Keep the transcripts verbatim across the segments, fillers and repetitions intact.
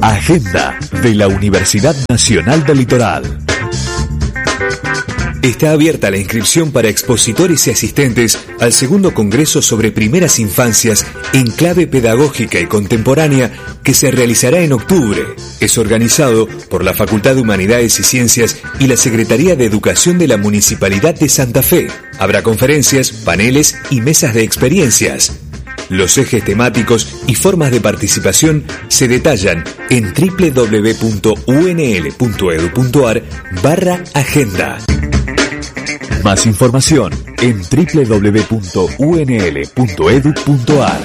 Agenda de la Universidad Nacional del Litoral. Está abierta la inscripción para expositores y asistentes al segundo Congreso sobre Primeras Infancias en clave pedagógica y contemporánea que se realizará en octubre. Es organizado por la Facultad de Humanidades y Ciencias y la Secretaría de Educación de la Municipalidad de Santa Fe. Habrá conferencias, paneles y mesas de experiencias. Los ejes temáticos y formas de participación se detallan en doble u doble u doble u punto u n l punto e d u punto a r barra agenda. Más información en doble u doble u doble u punto u n l punto e d u punto a r.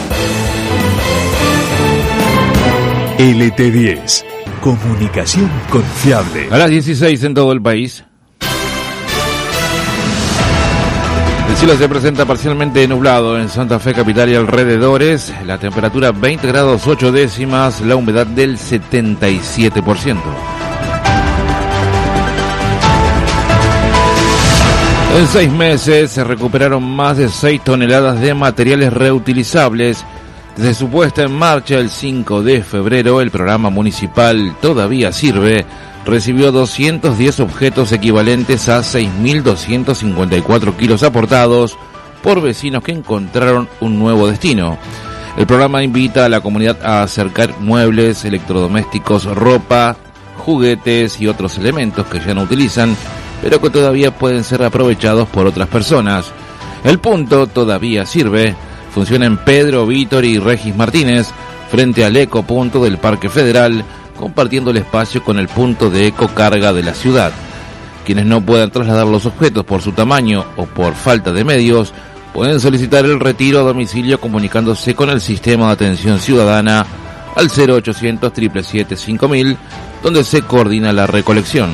L T diez. Comunicación confiable. A las dieciséis en todo el país. El cielo se presenta parcialmente nublado en Santa Fe capital y alrededores. La temperatura veinte grados ocho décimas, la humedad del setenta y siete por ciento. En seis meses se recuperaron más de seis toneladas de materiales reutilizables. Desde su puesta en marcha el cinco de febrero, el programa municipal Todavía Sirve recibió doscientos diez objetos equivalentes a seis mil doscientos cincuenta y cuatro kilos aportados por vecinos que encontraron un nuevo destino. El programa invita a la comunidad a acercar muebles, electrodomésticos, ropa, juguetes y otros elementos que ya no utilizan, pero que todavía pueden ser aprovechados por otras personas. El punto Todavía Sirve funciona en Pedro, Vítor y Regis Martínez, frente al ecopunto del Parque Federal, compartiendo el espacio con el punto de ecocarga de la ciudad. Quienes no puedan trasladar los objetos por su tamaño o por falta de medios, pueden solicitar el retiro a domicilio comunicándose con el Sistema de Atención Ciudadana al cero ochocientos, siete siete siete, cinco mil, donde se coordina la recolección.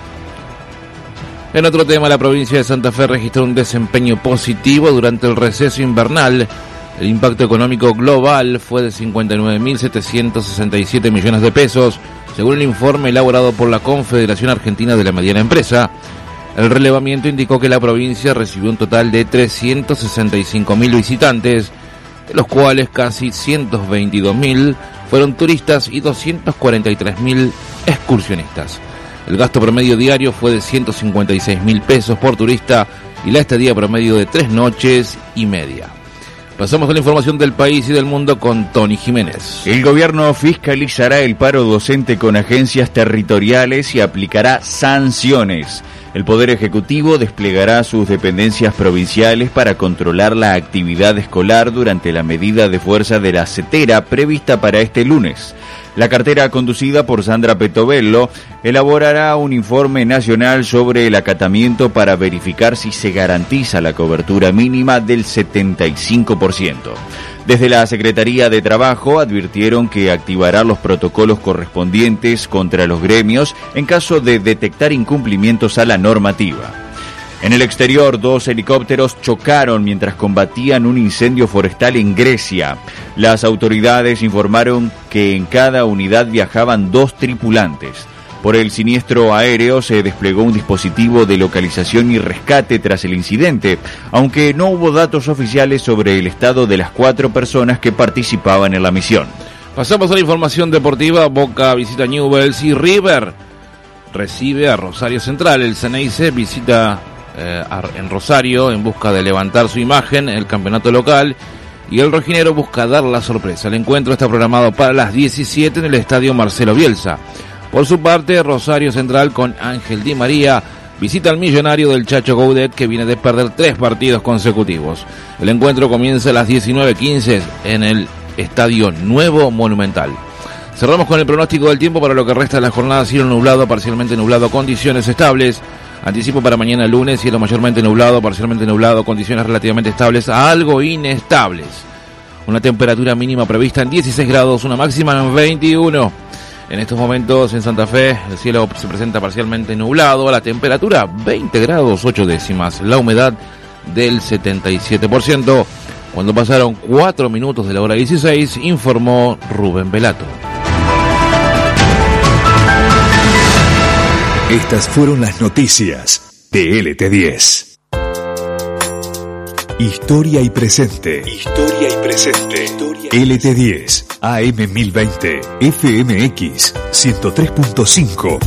En otro tema, la provincia de Santa Fe registró un desempeño positivo durante el receso invernal. El impacto económico global fue de cincuenta y nueve mil setecientos sesenta y siete millones de pesos, según el informe elaborado por la Confederación Argentina de la Mediana Empresa. El relevamiento indicó que la provincia recibió un total de trescientos sesenta y cinco mil visitantes, de los cuales casi ciento veintidós mil fueron turistas y doscientos cuarenta y tres mil excursionistas. El gasto promedio diario fue de ciento cincuenta y seis mil pesos por turista y la estadía promedio de tres noches y media. Pasamos a la información del país y del mundo con Tony Jiménez. El gobierno fiscalizará el paro docente con agencias territoriales y aplicará sanciones. El Poder Ejecutivo desplegará sus dependencias provinciales para controlar la actividad escolar durante la medida de fuerza de la CETERA prevista para este lunes. La cartera, conducida por Sandra Petovelo, elaborará un informe nacional sobre el acatamiento para verificar si se garantiza la cobertura mínima del setenta y cinco por ciento. Desde la Secretaría de Trabajo advirtieron que activará los protocolos correspondientes contra los gremios en caso de detectar incumplimientos a la normativa. En el exterior, dos helicópteros chocaron mientras combatían un incendio forestal en Grecia. Las autoridades informaron que en cada unidad viajaban dos tripulantes. Por el siniestro aéreo se desplegó un dispositivo de localización y rescate tras el incidente, aunque no hubo datos oficiales sobre el estado de las cuatro personas que participaban en la misión. Pasamos a la información deportiva. Boca visita Newell's y River recibe a Rosario Central. El Ceneice visita eh, en Rosario en busca de levantar su imagen en el campeonato local y el rojinero busca dar la sorpresa. El encuentro está programado para las diecisiete en el estadio Marcelo Bielsa. Por su parte, Rosario Central con Ángel Di María visita al millonario del Chacho Gaudet, que viene de perder tres partidos consecutivos. El encuentro comienza a las diecinueve quince en el Estadio Nuevo Monumental. Cerramos con el pronóstico del tiempo para lo que resta de la jornada. Cielo nublado, parcialmente nublado, condiciones estables. Anticipo para mañana lunes, cielo mayormente nublado, parcialmente nublado, condiciones relativamente estables a algo inestables. Una temperatura mínima prevista en dieciséis grados, una máxima en veintiuno. En estos momentos en Santa Fe el cielo se presenta parcialmente nublado, la temperatura veinte grados ocho décimas, la humedad del setenta y siete por ciento. Cuando pasaron cuatro minutos de la hora dieciséis, informó Rubén Velato. Estas fueron las noticias de L T diez. Historia y presente. Historia y presente. L T diez, A M mil veinte, F M X ciento tres punto cinco.